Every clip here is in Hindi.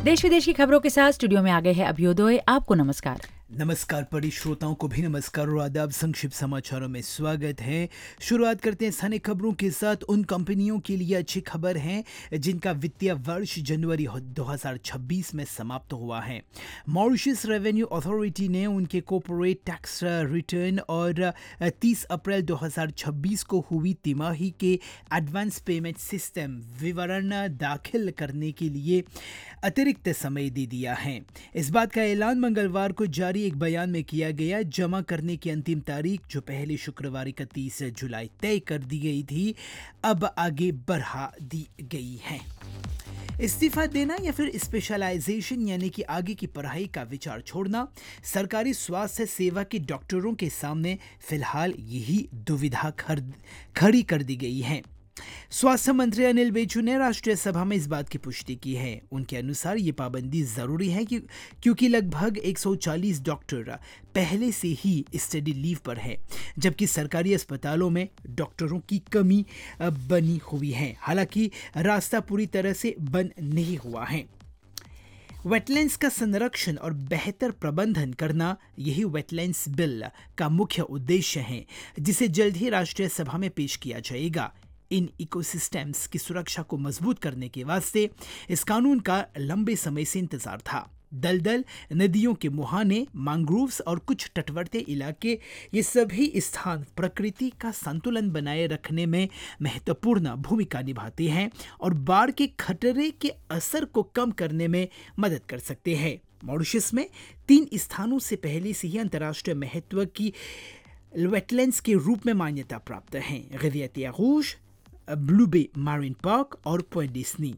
देश विदेश की खबरों के साथ स्टूडियो में आ गए हैं अभ्युदय। आपको नमस्कार। नमस्कार परी श्रोताओं को भी नमस्कार और आदाब। संक्षिप्त समाचारों में स्वागत है। शुरुआत करते हैं स्थानीय खबरों के साथ। उन कंपनियों के लिए अच्छी खबर है जिनका वित्तीय वर्ष जनवरी 2026 में समाप्त हुआ है। मॉरिशस रेवेन्यू अथॉरिटी ने उनके कॉर्पोरेट टैक्स रिटर्न और 30 अप्रैल 2026 को हुई तिमाही के एडवांस पेमेंट सिस्टम विवरण दाखिल करने के लिए अतिरिक्त समय दे दिया है। इस बात का ऐलान मंगलवार को जारी एक बयान में किया गया। जमा करने की अंतिम तारीख जो पहले शुक्रवार 31 जुलाई तय कर दी गई थी, अब आगे बढ़ा दी गई है। इस्तीफा देना या फिर स्पेशलाइजेशन यानी कि आगे की पढ़ाई का विचार छोड़ना, सरकारी स्वास्थ्य सेवा के डॉक्टरों के सामने फिलहाल यही दुविधा खड़ी कर दी गई है। स्वास्थ्य मंत्री अनिल बेचू ने राष्ट्रीय सभा में इस बात की पुष्टि की है। उनके अनुसार ये पाबंदी जरूरी है क्योंकि लगभग 140 डॉक्टर पहले से ही स्टडी लीव पर है, जबकि सरकारी अस्पतालों में डॉक्टरों की कमी बनी हुई है। हालांकि रास्ता पूरी तरह से बंद नहीं हुआ है। वेटलैंड्स का संरक्षण और बेहतर प्रबंधन करना, यही वेटलैंड्स बिल का मुख्य उद्देश्य है, जिसे जल्द ही राष्ट्रीय सभा में पेश किया जाएगा। इन इकोसिस्टम्स की सुरक्षा को मजबूत करने के वास्ते इस कानून का लंबे समय से इंतजार था। दलदल, नदियों के मुहाने, मैंग्रोव्स और कुछ तटवर्ती इलाके, ये सभी स्थान प्रकृति का संतुलन बनाए रखने में महत्वपूर्ण भूमिका निभाते हैं और बाढ़ के खतरे के असर को कम करने में मदद कर सकते हैं। मॉरिशस में 3 स्थानों से पहले से ही अंतर्राष्ट्रीय महत्व की वेटलैंड्स के रूप में मान्यता प्राप्त हैं: रिविère-rouge, ब्लू बे मारिन पार्क और पॉइंट डिस्नी।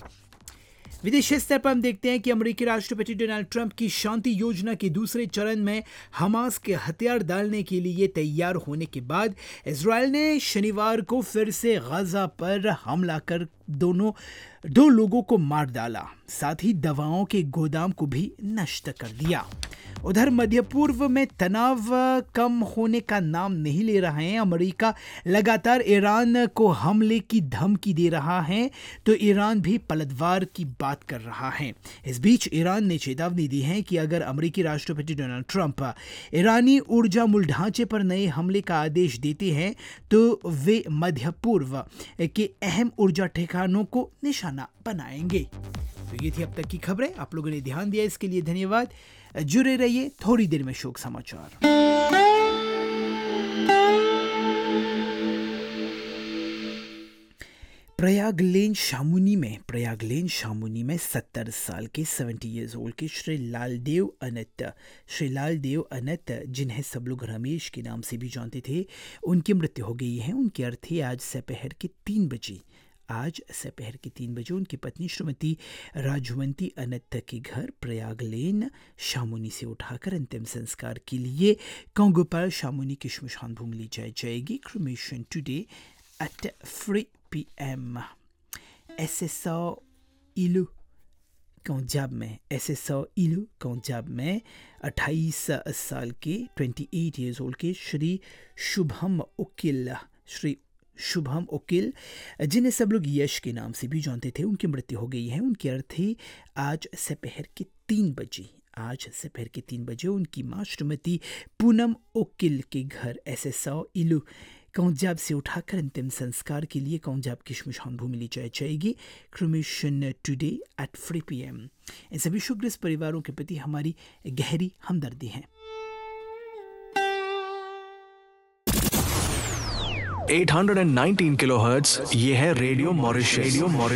विदेशी स्तर पर हम देखते हैं कि अमेरिकी राष्ट्रपति डोनाल्ड ट्रंप की शांति योजना के दूसरे चरण में हमास के हथियार डालने के लिए तैयार होने के बाद इजरायल ने शनिवार को फिर से गाजा पर हमला कर दो लोगों को मार डाला, साथ ही दवाओं के गोदाम को भी नष्ट कर दिया। उधर मध्य पूर्व में तनाव कम होने का नाम नहीं ले रहा है। अमेरिका लगातार ईरान को हमले की धमकी दे रहा है, तो ईरान भी पलटवार की बात कर रहा है। इस बीच ईरान ने चेतावनी दी है कि अगर अमेरिकी राष्ट्रपति डोनाल्ड ट्रंप ईरानी ऊर्जा मूल ढांचे पर नए हमले का आदेश देते हैं, तो वे मध्य पूर्व के अहम ऊर्जा ठिकानों को निशाना बनाएंगे। तो ये थी अब तक की खबरें। आप लोगों ने ध्यान दिया, इसके लिए धन्यवाद। जुड़े रहिए, थोड़ी देर में शोक समाचार। प्रयागलेन शामुनी में 70 साल के 70 ईयर्स ओल्ड के श्री लालदेव अनंत, जिन्हें सब लोग रमेश के नाम से भी जानते थे, उनकी मृत्यु हो गई है। उनकी अर्थी आज दोपहर के 3 बजे उनकी पत्नी श्रीमती राजवंती अनंत के घर प्रयागलेन शामुनी से उठाकर अंतिम संस्कार के लिए कांगोपाल शामुनी की श्मशान भूमि ले जाई जाएगी। Cremation today at 3 PM। SSO इलू पंजाब में 28 साल के 28 ईयर्स ओल्ड के श्री शुभम उकिल, जिन्हें सब लोग यश के नाम से भी जानते थे, उनकी मृत्यु हो गई है। उनकी अर्थी आज दोपहर के 3 बजे उनकी मां श्रीमती पूनम उकिल के घर SSO इलू पंजाब से उठाकर अंतिम संस्कार के लिए पंजाब की श्मशान भूमि ले जाई जाएगी। Cremation today at 3 PM। इन सभी शोकग्रस्त परिवारों के प्रति हमारी गहरी हमदर्दी है। 819 किलोहर्ट्ज, ये है रेडियो मॉरिशस।